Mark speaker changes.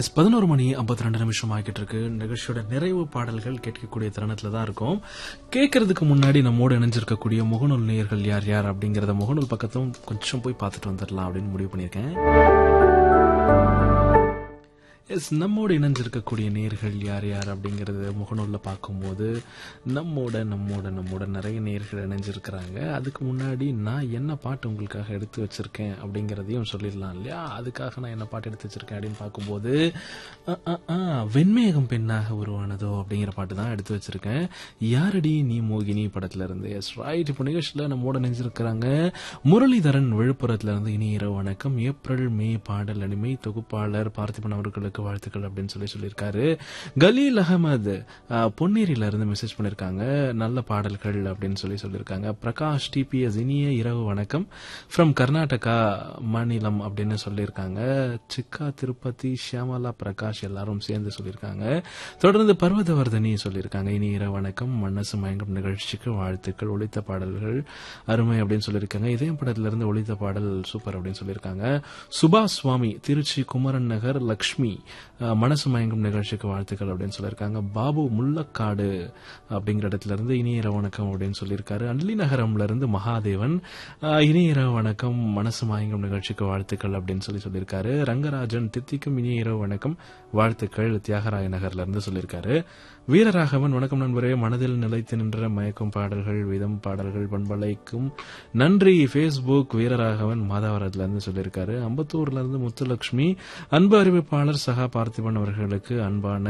Speaker 1: S 11 மணி 52 நிமிஷம் ஆகிட்டு இருக்கு. நிகழ்ச்சியோட நிறைவு பாடல்கள் கேட்கக்கூடிய தருணத்துல தான் இருக்கும். கேட்கறதுக்கு முன்னாடி நம்மோடு இணைஞ்சிருக்கக்கூடிய முகநூல் நேயர்கள் யார் யார் அப்படிங்கறத முகநூல் பக்கத்தும் கொஞ்சம் போய் பார்த்துட்டு வந்துடலாம் அப்படின்னு முடிவு பண்ணியிருக்கேன். எஸ், நம்மோடு இணைஞ்சிருக்கக்கூடிய நேர்கள் யார் யார் அப்படிங்கறது முகநூல்ல பார்க்கும்போது நம்மோட நிறைய நேர்கள் இணைஞ்சிருக்கிறாங்க. அதுக்கு முன்னாடி நான் என்ன பாட்டு உங்களுக்காக எடுத்து வச்சிருக்கேன் அப்படிங்கறதையும் சொல்லிடலாம் இல்லையா? அதுக்காக நான் என்ன பாட்டு எடுத்து வச்சிருக்கேன் அப்படின்னு பார்க்கும்போது வெண்மேகம் பெண்ணாக உருவானதோ அப்படிங்கிற பாட்டு தான் எடுத்து வச்சிருக்கேன். யாரடி நீ மோகினி படத்துல இருந்து. S right. இப்போ நிகழ்ச்சியில நம்மோட இணைஞ்சிருக்கிறாங்க முரளிதரன் விழுப்புரத்துல இருந்து. இனி இரவு வணக்கம். ஏப்ரல் மே பாடல் அனிமை தொகுப்பாளர் பார்த்திபன் அவர்களுக்கு வாழ்த்துக்கள் அப்படின்னு சொல்லியிருக்காரு. கலீல் அகமது பொன்னேரியில இருந்து மெசேஜ் பண்ணிருக்காங்க. நல்ல பாடல்கள் அப்படின்னு சொல்லியிருக்காங்க. பிரகாஷ் டிபிஎஸ் இனிய இரவு வணக்கம் ஃப்ரம் கர்நாடகா மாநிலம் அப்படின்னு சொல்லியிருக்காங்க. சிக்கா திருப்பதி ஷியாமலா பிரகாஷ் எல்லாரும் சேர்ந்து சொல்லியிருக்காங்க. தொடர்ந்து பர்வதவர்தனி சொல்லியிருக்காங்க. இனி இரவு வணக்கம் மனசு மயங்கும் நிகழ்ச்சிக்கு வாழ்த்துக்கள். ஒளித்த பாடல்கள் அருமை அப்படின்னு சொல்லியிருக்காங்க. இதே படத்திலிருந்து ஒளித்த பாடல் சூப்பர் அப்படின்னு சொல்லியிருக்காங்க. சுபாஷ் சுவாமி திருச்சி குமரன் நகர் லக்ஷ்மி மனசு மயங்கும் நிகழ்ச்சிக்கு வாழ்த்துக்கள் அப்படின்னு சொல்லியிருக்காங்க. பாபு முள்ளக்காடு அப்படிங்கிற இடத்துல இருந்து இனிய இரவு வணக்கம் அப்படின்னு சொல்லியிருக்காரு. அன்லி நகரம்ல இருந்து மகாதேவன் இனிய இரவு வணக்கம் மனசு மயங்கும் நிகழ்ச்சிக்கு வாழ்த்துக்கள் அப்படின்னு சொல்லியிருக்காரு. ரங்கராஜன் தித்திக்கும் இனிய இரவு வணக்கம் வாழ்த்துக்கள் தியாகராய நகர்ல இருந்து சொல்லியிருக்காரு. வீரராகவன் வணக்கம் நண்பரே, மனதில் நிலைத்து நின்ற மயக்கும் பாடல்கள் விதம் பாடல்கள் பண்பலைக்கும் நன்றி. பேஸ்புக் வீரராகவன் மாதாவரத்துல இருந்து சொல்லியிருக்காரு. அம்பத்தூர்ல இருந்து முத்துலட்சுமி அன்பு அறிவிப்பாளர் சகா பார்த்திபன் அவர்களுக்கு அன்பான